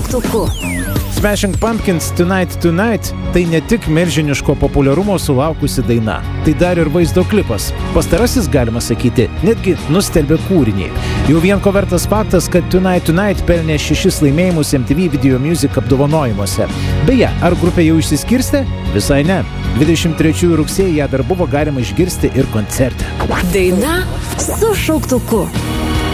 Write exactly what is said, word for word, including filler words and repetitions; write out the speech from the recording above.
šauktuku. Smashing Pumpkins Tonight Tonight tai ne tik milžiniško populiarumo sulaukusi daina, tai dar ir vaizdo klipas. Pastarasis, galima sakyti, netgi nustelbė kūrinį. Jau vien ko vertas faktas, kad Tonight Tonight pelnė šešis laimėjimus M T V Video Music apdovanojimuose. Beje, ar grupė jau išsiskirstė? Visai ne. dvidešimt trečiųjų rugsėjį ją dar buvo galima išgirsti ir koncerte. Daina su šauktuku.